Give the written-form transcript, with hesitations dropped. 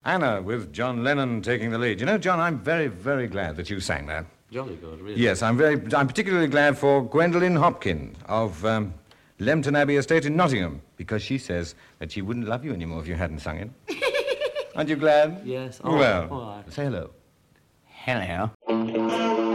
Anna, with John Lennon taking the lead. You know, John, I'm very, very glad that you sang that. Jolly good, really. Yes, I'm particularly glad for Gwendolen Hopkins of Lempton Abbey Estate in Nottingham, because she says that she wouldn't love you anymore if you hadn't sung it. Aren't you glad? Yes. Well, all right. say hello. Hello.